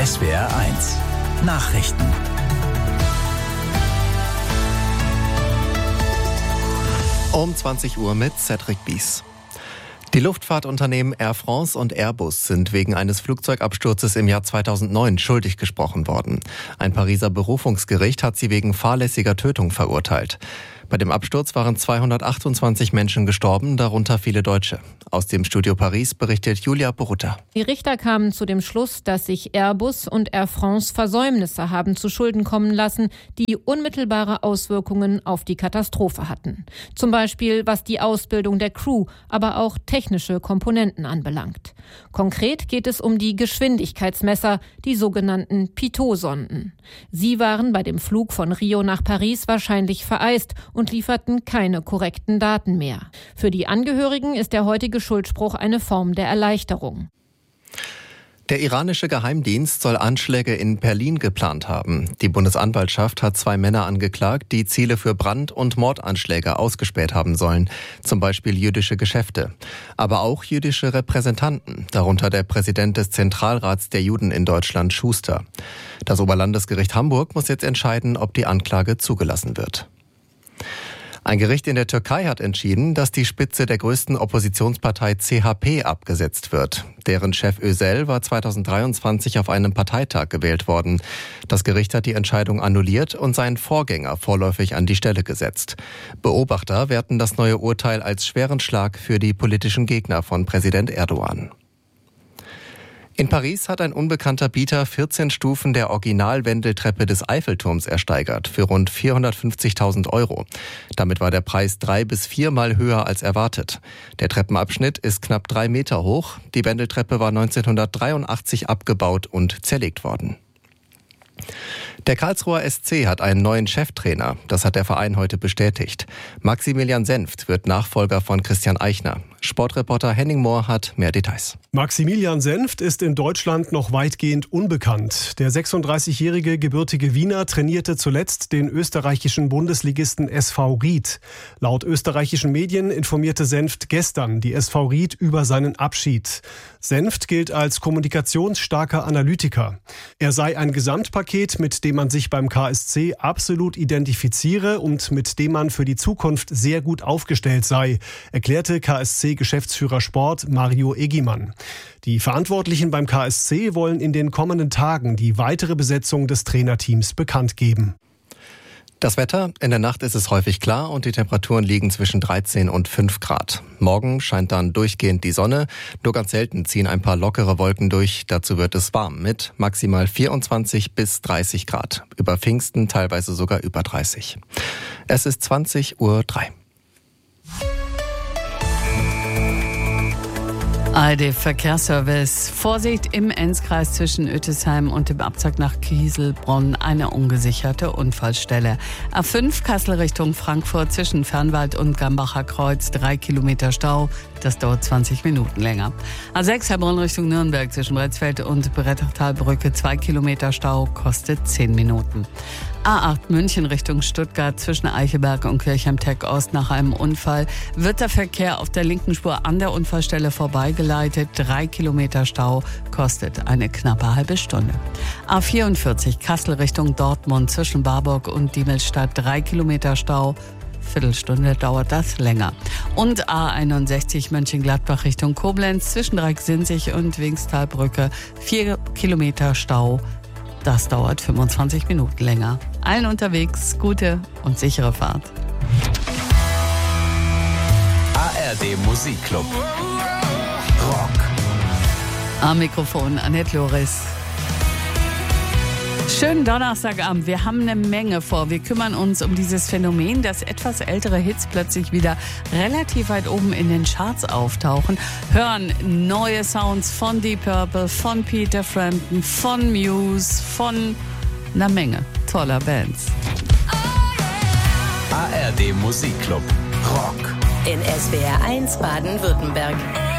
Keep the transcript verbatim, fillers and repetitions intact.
S W R eins Nachrichten. Um zwanzig Uhr mit Cedric Bies. Die Luftfahrtunternehmen Air France und Airbus sind wegen eines Flugzeugabsturzes im Jahr zweitausendneun schuldig gesprochen worden. Ein Pariser Berufungsgericht hat sie wegen fahrlässiger Tötung verurteilt. Bei dem Absturz waren zweihundertachtundzwanzig Menschen gestorben, darunter viele Deutsche. Aus dem Studio Paris berichtet Julia Borutta. Die Richter kamen zu dem Schluss, dass sich Airbus und Air France Versäumnisse haben zu Schulden kommen lassen, die unmittelbare Auswirkungen auf die Katastrophe hatten. Zum Beispiel was die Ausbildung der Crew, aber auch technische Komponenten anbelangt. Konkret geht es um die Geschwindigkeitsmesser, die sogenannten Pitot-Sonden. Sie waren bei dem Flug von Rio nach Paris wahrscheinlich vereist und lieferten keine korrekten Daten mehr. Für die Angehörigen ist der heutige Schuldspruch eine Form der Erleichterung. Der iranische Geheimdienst soll Anschläge in Berlin geplant haben. Die Bundesanwaltschaft hat zwei Männer angeklagt, die Ziele für Brand- und Mordanschläge ausgespäht haben sollen, zum Beispiel jüdische Geschäfte. Aber auch jüdische Repräsentanten, darunter der Präsident des Zentralrats der Juden in Deutschland, Schuster. Das Oberlandesgericht Hamburg muss jetzt entscheiden, ob die Anklage zugelassen wird. Ein Gericht in der Türkei hat entschieden, dass die Spitze der größten Oppositionspartei C H P abgesetzt wird. Deren Chef Özel war zweitausenddreiundzwanzig auf einem Parteitag gewählt worden. Das Gericht hat die Entscheidung annulliert und seinen Vorgänger vorläufig an die Stelle gesetzt. Beobachter werten das neue Urteil als schweren Schlag für die politischen Gegner von Präsident Erdogan. In Paris hat ein unbekannter Bieter vierzehn Stufen der Originalwendeltreppe des Eiffelturms ersteigert für rund vierhundertfünfzigtausend Euro. Damit war der Preis drei bis viermal höher als erwartet. Der Treppenabschnitt ist knapp drei Meter hoch. Die Wendeltreppe war neunzehnhundertdreiundachtzig abgebaut und zerlegt worden. Der Karlsruher S C hat einen neuen Cheftrainer. Das hat der Verein heute bestätigt. Maximilian Senft wird Nachfolger von Christian Eichner. Sportreporter Henning Mohr hat mehr Details. Maximilian Senft ist in Deutschland noch weitgehend unbekannt. Der sechsunddreißigjährige gebürtige Wiener trainierte zuletzt den österreichischen Bundesligisten S V Ried. Laut österreichischen Medien informierte Senft gestern die S V Ried über seinen Abschied. Senft gilt als kommunikationsstarker Analytiker. Er sei ein Gesamtpaket, mit dem man sich beim K S C absolut identifiziere und mit dem man für die Zukunft sehr gut aufgestellt sei, erklärte K S C-Geschäftsführer Sport Mario Egimann. Die Verantwortlichen beim K S C wollen in den kommenden Tagen die weitere Besetzung des Trainerteams bekannt geben. Das Wetter: In der Nacht ist es häufig klar und die Temperaturen liegen zwischen dreizehn und fünf Grad. Morgen scheint dann durchgehend die Sonne. Nur ganz selten ziehen ein paar lockere Wolken durch. Dazu wird es warm mit maximal vierundzwanzig bis dreißig Grad. Über Pfingsten teilweise sogar über dreißig. Es ist zwanzig Uhr drei. A R D-Verkehrsservice. Vorsicht im Enzkreis zwischen Uetesheim und dem Abzug nach Kieselbronn. Eine ungesicherte Unfallstelle. A fünf Kassel Richtung Frankfurt zwischen Fernwald und Gambacher Kreuz. Drei Kilometer Stau. Das dauert zwanzig Minuten länger. A sechs Heilbronn Richtung Nürnberg zwischen Bretzfeld und Brettertalbrücke. Zwei Kilometer Stau. Kostet zehn Minuten. A acht München Richtung Stuttgart zwischen Eichelberg und Kirchheim-Tech-Ost. Nach einem Unfall wird der Verkehr auf der linken Spur an der Unfallstelle vorbeigeleitet. Drei Kilometer Stau, kostet eine knappe halbe Stunde. A vierundvierzig Kassel Richtung Dortmund zwischen Barburg und Diemelstadt. Drei Kilometer Stau. Viertelstunde dauert das länger. Und A einundsechzig Mönchengladbach Richtung Koblenz zwischen Dreiecksinzig und Wingstalbrücke. Vier Kilometer Stau. Das dauert fünfundzwanzig Minuten länger. Allen unterwegs gute und sichere Fahrt. A R D Musikclub. Rock. Am Mikrofon Annette Loris. Schönen Donnerstagabend. Wir haben eine Menge vor. Wir kümmern uns um dieses Phänomen, dass etwas ältere Hits plötzlich wieder relativ weit oben in den Charts auftauchen. Hören neue Sounds von Deep Purple, von Peter Frampton, von Muse, von einer Menge toller Bands. A R D Musikclub. Rock. In S W R eins Baden-Württemberg.